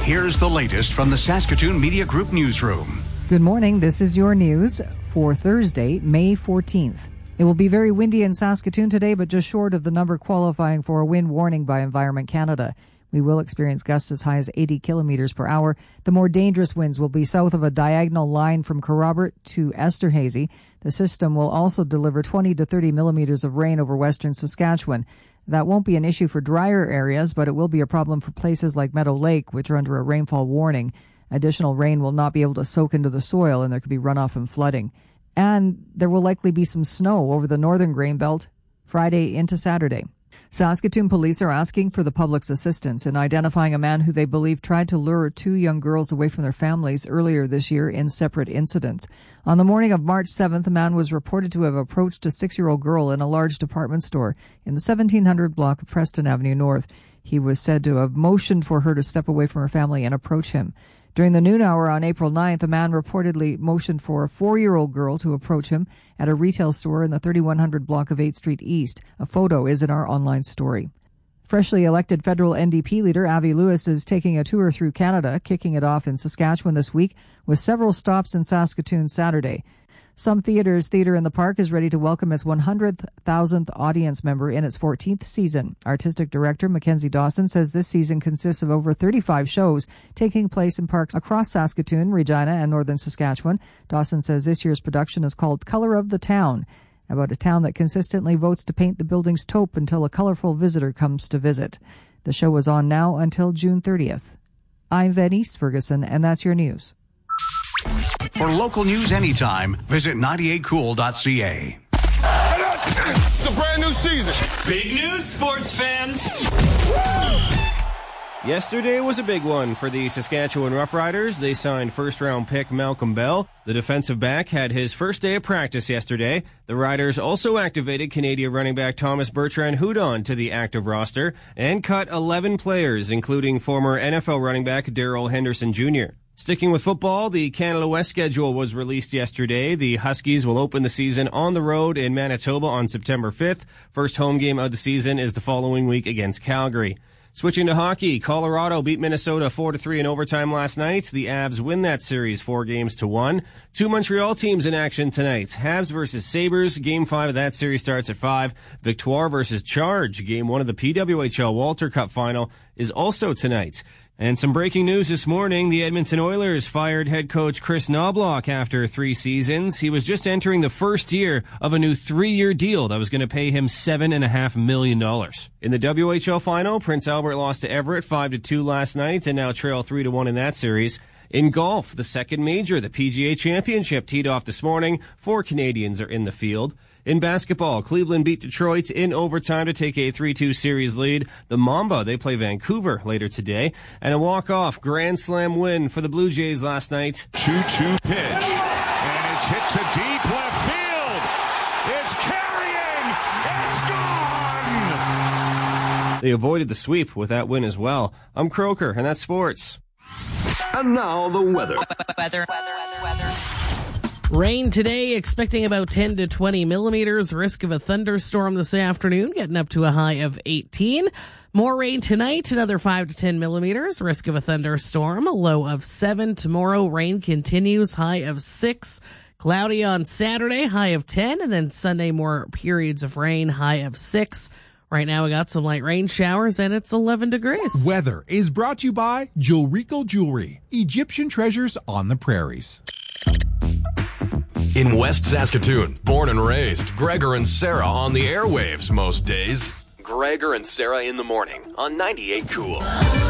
Here's the latest from the Saskatoon Media Group newsroom. Good morning. This is your news for Thursday, May 14th. It will be very windy in Saskatoon today, but just short of the number qualifying for a wind warning by Environment Canada. We will experience gusts as high as 80 kilometers per hour. The more dangerous winds will be south of a diagonal line from Kerrobert to Esterhazy. The system will also deliver 20 to 30 millimeters of rain over western Saskatchewan. That won't be an issue for drier areas, but it will be a problem for places like Meadow Lake, which are under a rainfall warning. Additional rain will not be able to soak into the soil, and there could be runoff and flooding. And there will likely be some snow over the northern grain belt Friday into Saturday. Saskatoon police are asking for the public's assistance in identifying a man who they believe tried to lure two young girls away from their families earlier this year in separate incidents. On the morning of March 7th, a man was reported to have approached a 6-year-old girl in a large department store in the 1700 block of Preston Avenue North. He was said to have motioned for her to step away from her family and approach him. During the noon hour on April 9th, a man reportedly motioned for a 4-year-old girl to approach him at a retail store in the 3100 block of 8th Street East. A photo is in our online story. Freshly elected federal NDP leader Avi Lewis is taking a tour through Canada, kicking it off in Saskatchewan this week with several stops in Saskatoon Saturday. Some Theatre's Theatre in the Park is ready to welcome its 100,000th audience member in its 14th season. Artistic director Mackenzie Dawson says this season consists of over 35 shows taking place in parks across Saskatoon, Regina, and northern Saskatchewan. Dawson says this year's production is called Color of the Town, about a town that consistently votes to paint the buildings taupe until a colorful visitor comes to visit. The show is on now until June 30th. I'm Van East Ferguson, and that's your news. For local news anytime, visit 98cool.ca. It's a brand new season. Big news, sports fans. Yesterday was a big one for the Saskatchewan Roughriders. They signed first-round pick Malcolm Bell. The defensive back had his first day of practice yesterday. The Riders also activated Canadian running back Thomas Bertrand-Houdon to the active roster and cut 11 players, including former NFL running back Darrell Henderson Jr. Sticking with football, the Canada West schedule was released yesterday. The Huskies will open the season on the road in Manitoba on September 5th. First home game of the season is the following week against Calgary. Switching to hockey, Colorado beat Minnesota 4-3 in overtime last night. The Avs win that series 4-1. Two Montreal teams in action tonight. Habs versus Sabres. Game 5 of that series starts at 5. Victoire versus Charge. Game 1 of the PWHL Walter Cup final is also tonight. And some breaking news this morning. The Edmonton Oilers fired head coach Chris Knobloch after 3 seasons. He was just entering the first year of a new 3-year deal that was going to pay him $7.5 million. In the WHL final, Prince Albert lost to Everett 5-2 last night and now trail 3-1 in that series. In golf, the second major, the PGA Championship, teed off this morning. 4 Canadians are in the field. In basketball, Cleveland beat Detroit in overtime to take a 3-2 series lead. The Mamba, they play Vancouver later today. And a walk-off grand slam win for the Blue Jays last night. 2-2 pitch. And it's hit to deep left field. It's carrying. It's gone. They avoided the sweep with that win as well. I'm Croker, and that's sports. And now the weather. Rain today, expecting about 10 to 20 millimeters. Risk of a thunderstorm this afternoon, getting up to a high of 18. More rain tonight, another 5 to 10 millimeters. Risk of a thunderstorm, a low of 7. Tomorrow, rain continues, high of 6. Cloudy on Saturday, high of 10. And then Sunday, more periods of rain, high of 6. Right now, we got some light rain showers, and it's 11 degrees. Weather is brought to you by Jewelrico Jewelry, Egyptian treasures on the prairies. In West Saskatoon, born and raised, Gregor and Sarah on the airwaves most days. Gregor and Sarah in the morning on 98 Cool.